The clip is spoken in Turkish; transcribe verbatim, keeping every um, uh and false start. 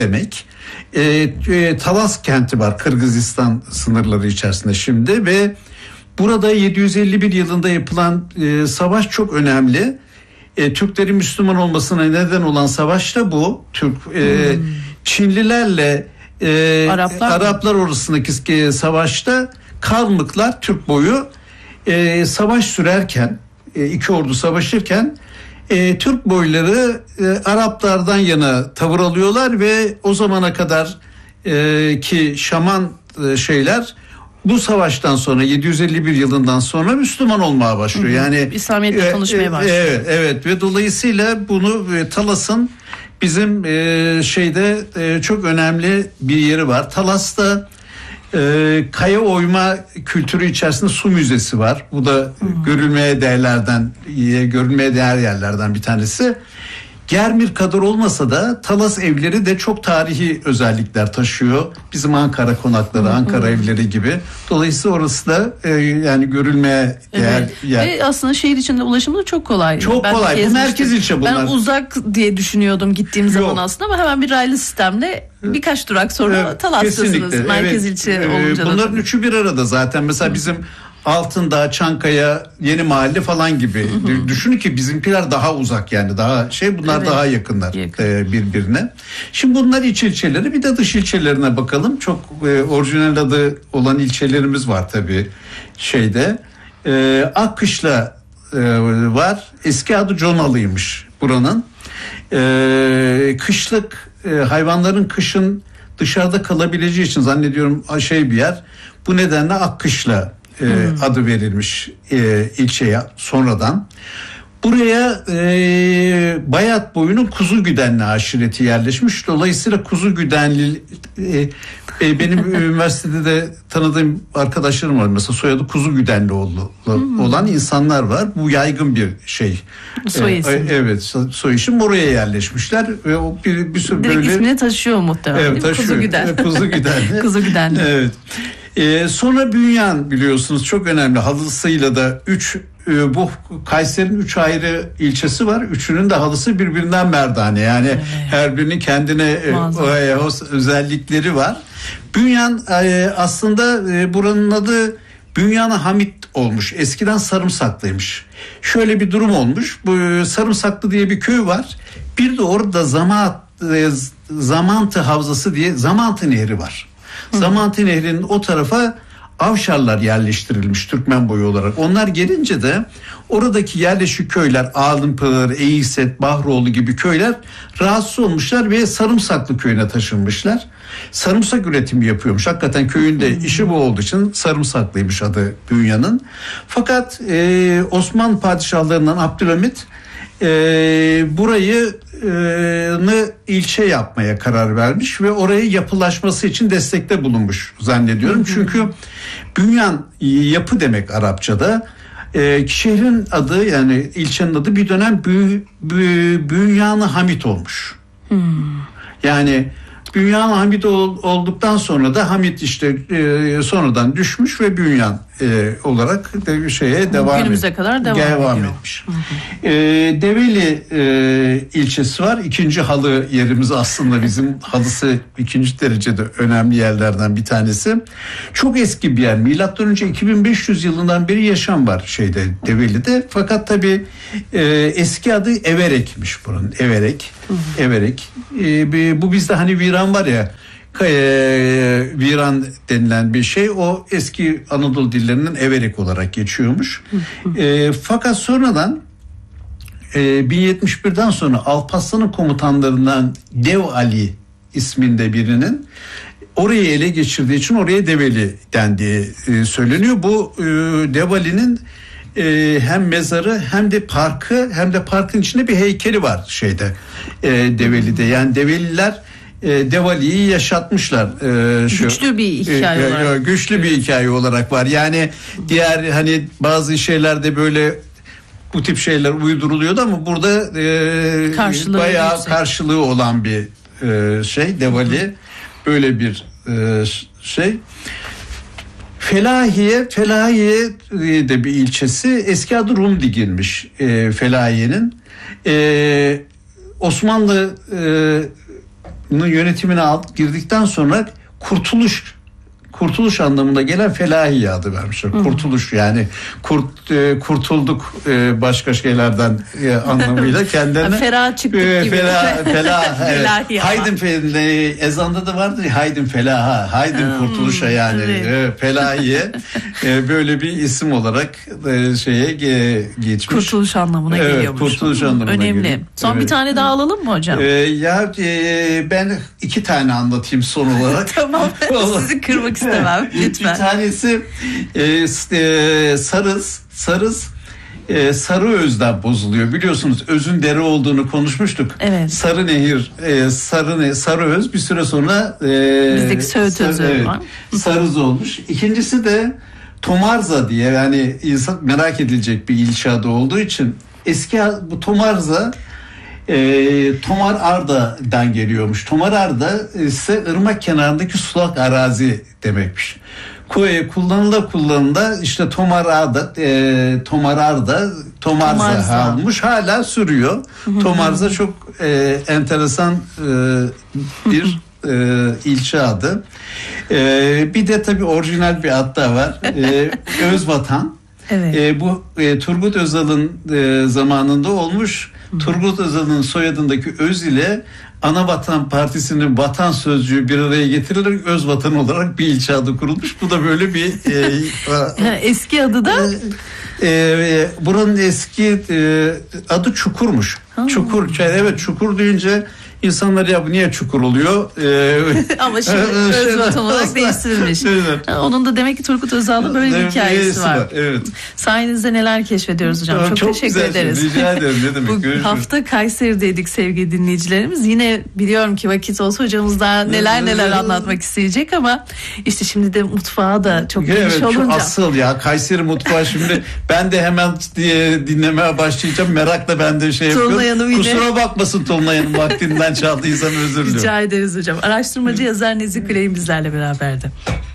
demek. E, e, Talas kenti var Kırgızistan sınırları içerisinde şimdi ve burada yedi yüz elli bir yılında yapılan e, savaş çok önemli. E, Türklerin Müslüman olmasına neden olan savaş da bu. Türk e, hmm. Çinlilerle e, Araplar, Araplar arasındaki savaşta Kalmıklar Türk boyu e, savaş sürerken e, iki ordu savaşırken e, Türk boyları e, Araplardan yana tavır alıyorlar ve o zamana kadar e, ki şaman e, şeyler bu savaştan sonra yedi yüz elli bir yılından sonra Müslüman olmaya başlıyor. Hı hı. Yani İslamiyetle e, tanışmaya başlıyor. Evet, evet ve dolayısıyla bunu e, Talas'ın bizim e, şeyde e, çok önemli bir yeri var. Talas'ta e, kaya oyma kültürü içerisinde su müzesi var. Bu da hı. görülmeye değerlerden, görülmeye değer yerlerden bir tanesi. Germir kadar olmasa da Talas evleri de çok tarihi özellikler taşıyor. Bizim Ankara konakları, Ankara hmm. evleri gibi. Dolayısıyla orası da e, yani görülmeye değer evet. yer. Ve aslında şehir içinde ulaşımı da çok kolay. Çok ben kolay. Bu merkez ilçe bunlar. Ben uzak diye düşünüyordum gittiğim Yok. zaman aslında ama hemen bir raylı sistemle birkaç durak sonra evet, Talas'tasınız. Merkez evet. ilçe olunca da. Bunların üçü bir arada zaten. Mesela hmm. bizim Altındağ, Çankaya, Yeni Mahalle falan gibi. Hı hı. Düşünün ki bizimkiler daha uzak yani daha şey bunlar evet. daha yakınlar Yakın. e, birbirine. Şimdi bunlar iç ilçeleri bir de dış ilçelerine bakalım. Çok e, orijinal adı olan ilçelerimiz var tabii şeyde. E, Akkışla e, var. Eski adı Conalı'ymış buranın. E, kışlık e, hayvanların kışın dışarıda kalabileceği için zannediyorum şey bir yer. Bu nedenle Akkışla E, hmm. adı verilmiş e, ilçeye sonradan. Buraya e, Bayat boyunun Kuzugüdenli aşireti yerleşmiş. Dolayısıyla Kuzugüdenli e, e, benim üniversitede de tanıdığım arkadaşlarım var. Mesela soyadı Kuzugüdenli hmm. olan insanlar var. Bu yaygın bir şey. Soy isim. E, evet, soy isim oraya yerleşmişler ve o bir bir sürü direkt böyle ismini taşıyor muhtemelen. Evet, taşıyor. Kuzugüden. Kuzugüdenli. Kuzugüdenli. Evet. Ee, sonra Bünyan biliyorsunuz çok önemli halısıyla da üç e, bu Kayseri'nin üç ayrı ilçesi var. Üçünün de halısı birbirinden merdane yani evet. her birinin kendine e, o, o özellikleri var. Bünyan e, aslında e, buranın adı Bünyan-ı Hamit olmuş. Eskiden Sarımsaklıymış. Şöyle bir durum olmuş. Bu Sarımsaklı diye bir köy var. Bir de orada Zaman e, Zamantı Havzası diye Zamantı Nehri var. Zamantı Nehri'nin o tarafa Avşarlar yerleştirilmiş Türkmen boyu olarak. Onlar gelince de oradaki yerleşik köyler Ağlımpınar, Eğiset, Bahroğlu gibi köyler rahatsız olmuşlar ve Sarımsaklı köyüne taşınmışlar. Sarımsak üretimi yapıyormuş. Hakikaten köyünde işi bu olduğu için Sarımsaklıymış adı Bünyan'ın. Fakat e, Osmanlı padişahlarından Abdülhamit e, burayı e, ilçe yapmaya karar vermiş ve oraya yapılaşması için destekte bulunmuş zannediyorum. Hı hı. Çünkü Bünyan yapı demek Arapçada. E, şehrin adı yani ilçenin adı bir dönem Bü, Bü, Bünyan-ı Hamit olmuş. Hı. Yani Bünyan-ı Hamit ol, olduktan sonra da Hamit işte e, sonradan düşmüş ve Bünyan e, olarak de, şeye devam günümüze et, kadar devam, devam etmiş. Hı hı. E, Develi e, ilçesi var. İkinci halı yerimiz aslında bizim halısı ikinci derecede önemli yerlerden bir tanesi. Çok eski bir yer. Milattan önce iki bin beş yüz yılından beri yaşam var şeyde Develi'de. Fakat tabii e, eski adı Everek'miş buranın. Everek. Hı hı. Everek. E, bu bizde hani viran var ya e, viran denilen bir şey o eski Anadolu dillerinin Everek olarak geçiyormuş. e, fakat sonradan e, bin yetmiş birden sonra Alparslan'ın komutanlarından Dev Ali isminde birinin orayı ele geçirdiği için oraya Develi dendiği e, söyleniyor. Bu e, Dev Ali'nin e, hem mezarı hem de parkı hem de parkın içinde bir heykeli var şeyde e, Develi'de. Yani Develiler e, Devali'yi yaşatmışlar. E, şu, güçlü bir hikaye e, olarak. Güçlü bir hikaye olarak var. Yani diğer hani bazı şeylerde böyle bu tip şeyler uyduruluyordu ama burada e, karşılığı bayağı yüksek. Karşılığı olan bir e, şey Devali böyle bir e, şey. Felahiye, Felahiye de bir ilçesi. Eski adı Rumdigil'miş e, Felahiye'nin. E, Osmanlı e, yönetimine alt girdikten sonra kurtuluş kurtuluş anlamında gelen Felahiye adı vermişler. Hı. Kurtuluş yani kurt e, kurtulduk e, başka şeylerden e, anlamıyla kendilerine. Ferah çıktık e, gibi. Felah, felah, evet. Haydin fe, ezanda da vardır ya, Haydin felaha, Haydin hmm, kurtuluşa yani evet. e, Felahiye e, böyle bir isim olarak e, şeye ge, geçmiş. Kurtuluş anlamına evet, geliyormuş. Kurtuluş anlamına önemli. Geliyor. Son evet. bir tane daha alalım mı hocam? E, ya e, ben iki tane anlatayım son olarak. Tamam. Sizi kırmak istemem lütfen. Bir tanesi e, e, Sarız, Sarız e, Sarıöz'den bozuluyor. Biliyorsunuz özün dere olduğunu konuşmuştuk. Evet. Sarı Nehir, e, Sarı Sarıöz bir süre sonra e, bizdeki Söğüt Özü evet, var. Sarız olmuş. İkincisi de Tomarza diye, yani insan merak edilecek bir ilçe adı olduğu için eski bu Tomarza E, Tomar Arda'dan geliyormuş. Tomar Arda ise ırmak kenarındaki sulak arazi demekmiş. Kullanıla kullanıla işte Tomar Arda, e, Tomar Arda, Tomarza, Tomarza almış, hala sürüyor. Tomarza çok e, enteresan e, bir e, ilçe adı. E, bir de tabii orijinal bir ad da var. E, Özvatan. Evet. E, bu e, Turgut Özal'ın e, zamanında olmuş. Turgut Özal'ın soyadındaki öz ile Anavatan Partisi'nin vatan sözcüğü bir araya getirilerek Özvatan olarak bir ilçe adı kurulmuş. Bu da böyle bir e, eski adı da e, e, buranın eski e, adı Çukur'muş. Ha. Çukur. Evet, Çukur deyince İnsanlar ya bu niye çukur oluyor? Ee, Ama şimdi Özvatan olarak değiştirilmiş. Evet. Onun da demek ki Turgut Özal'da böyle bir hikayesi var. var. Evet. Sayenizde neler keşfediyoruz hocam. Çok, Çok teşekkür ederiz. Rica ederim. Ne demek? Bu Görüşürüz. Hafta Kayseri'deydik sevgili dinleyicilerimiz. Yine biliyorum ki vakit olsa hocamız daha neler neler anlatmak isteyecek ama işte şimdi de mutfağa da çok geniş evet, olunca. Asıl ya Kayseri mutfağı şimdi ben de hemen diye dinlemeye başlayacağım. Merakla ben de şey yapıyorum. Kusura bakmasın Tolunay'ın vaktinden çaldıysam özür diliyorum. Rica ederiz hocam. Araştırmacı yazar Nezih Kuley'in bizlerle beraberdi.